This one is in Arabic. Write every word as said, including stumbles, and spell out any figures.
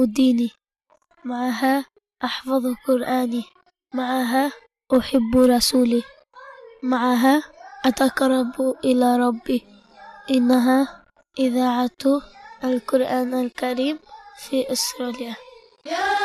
ديني، معها أحفظ قرآني، معها أحب رسولي، معها أتقرب إلى ربي. إنها إذاعة القرآن الكريم في أستراليا.